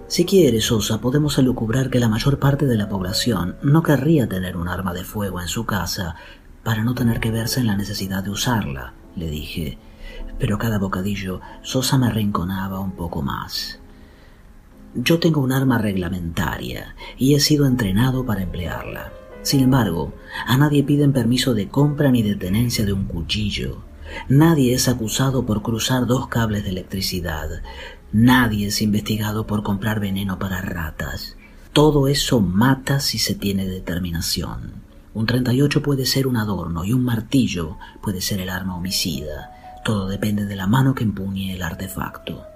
Si quiere, Sosa, podemos elucubrar que la mayor parte de la población no querría tener un arma de fuego en su casa para no tener que verse en la necesidad de usarla, le dije. Pero cada bocadillo Sosa me arrinconaba un poco más. Yo tengo un arma reglamentaria y he sido entrenado para emplearla. Sin embargo, a nadie piden permiso de compra ni de tenencia de un cuchillo. Nadie es acusado por cruzar 2 cables de electricidad. Nadie es investigado por comprar veneno para ratas. Todo eso mata si se tiene determinación. Un 38 puede ser un adorno y un martillo puede ser el arma homicida. Todo depende de la mano que empuñe el artefacto.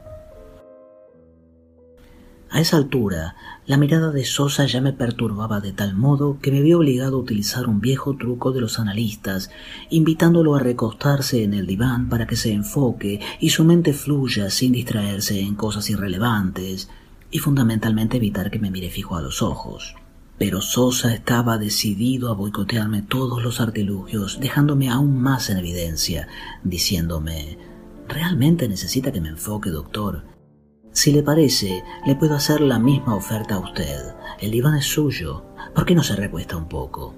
A esa altura, la mirada de Sosa ya me perturbaba de tal modo que me vi obligado a utilizar un viejo truco de los analistas, invitándolo a recostarse en el diván para que se enfoque y su mente fluya sin distraerse en cosas irrelevantes y fundamentalmente evitar que me mire fijo a los ojos. Pero Sosa estaba decidido a boicotearme todos los artilugios, dejándome aún más en evidencia, diciéndome: «¿Realmente necesita que me enfoque, doctor? Si le parece, le puedo hacer la misma oferta a usted. El diván es suyo. ¿Por qué no se recuesta un poco?»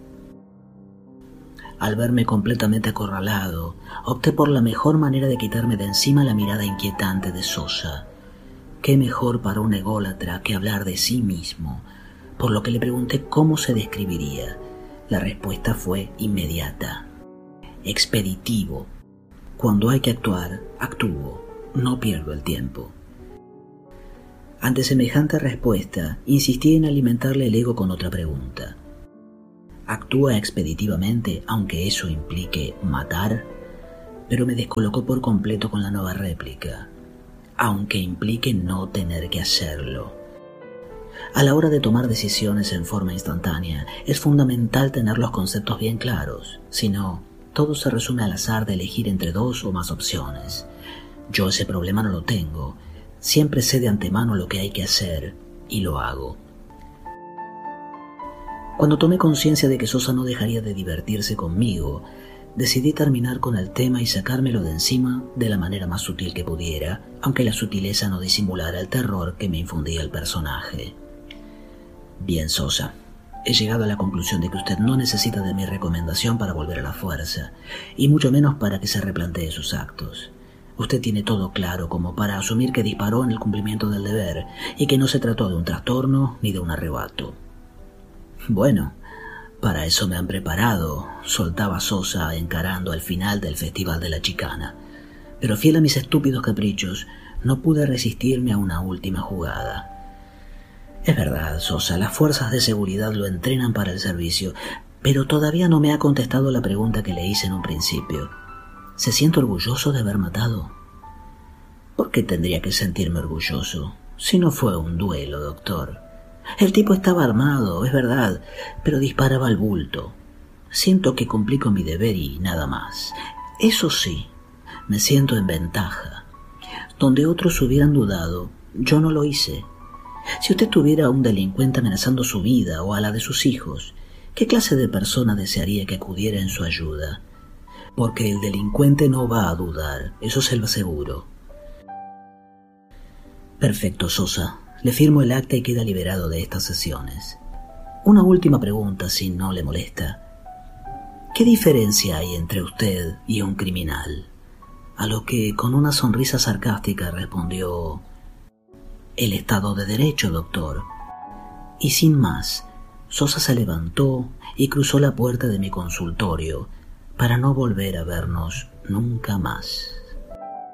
Al verme completamente acorralado, opté por la mejor manera de quitarme de encima la mirada inquietante de Sosa. ¿Qué mejor para un ególatra que hablar de sí mismo? Por lo que le pregunté cómo se describiría. La respuesta fue inmediata: expeditivo. Cuando hay que actuar, actúo. No pierdo el tiempo. Ante semejante respuesta, insistí en alimentarle el ego con otra pregunta. ¿Actúa expeditivamente, aunque eso implique matar? Pero me descolocó por completo con la nueva réplica. Aunque implique no tener que hacerlo. A la hora de tomar decisiones en forma instantánea, es fundamental tener los conceptos bien claros. Si no, todo se resume al azar de elegir entre 2 o más opciones. Yo ese problema no lo tengo. Siempre sé de antemano lo que hay que hacer y lo hago. Cuando tomé conciencia de que Sosa no dejaría de divertirse conmigo, decidí terminar con el tema y sacármelo de encima de la manera más sutil que pudiera, aunque la sutileza no disimulara el terror que me infundía el personaje. Bien, Sosa, he llegado a la conclusión de que usted no necesita de mi recomendación para volver a la fuerza, y mucho menos para que se replantee sus actos. Usted tiene todo claro como para asumir que disparó en el cumplimiento del deber y que no se trató de un trastorno ni de un arrebato. Bueno, para eso me han preparado, soltaba Sosa encarando al final del Festival de la Chicana. Pero fiel a mis estúpidos caprichos, no pude resistirme a una última jugada. Es verdad, Sosa, las fuerzas de seguridad lo entrenan para el servicio, pero todavía no me ha contestado la pregunta que le hice en un principio. ¿Se siente orgulloso de haber matado? ¿Por qué tendría que sentirme orgulloso? Si no fue un duelo, doctor. El tipo estaba armado, es verdad, pero disparaba al bulto. Siento que cumplí con mi deber y nada más. Eso sí, me siento en ventaja. Donde otros hubieran dudado, yo no lo hice. Si usted tuviera a un delincuente amenazando su vida o a la de sus hijos, ¿qué clase de persona desearía que acudiera en su ayuda? Porque el delincuente no va a dudar, eso se lo aseguro. Perfecto, Sosa. Le firmo el acta y queda liberado de estas sesiones. Una última pregunta, si no le molesta. ¿Qué diferencia hay entre usted y un criminal? A lo que, con una sonrisa sarcástica, respondió: el Estado de Derecho, doctor. Y sin más, Sosa se levantó y cruzó la puerta de mi consultorio, para no volver a vernos nunca más.